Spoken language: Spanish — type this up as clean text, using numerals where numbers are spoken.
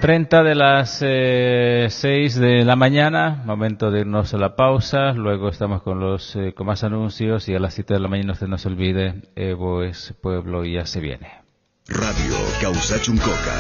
30 de las 6 de la mañana, momento de irnos a la pausa, luego estamos con con más anuncios y a las 7 de la mañana no se nos olvide, Evo es pueblo y ya se viene. Radio Causachuncoca.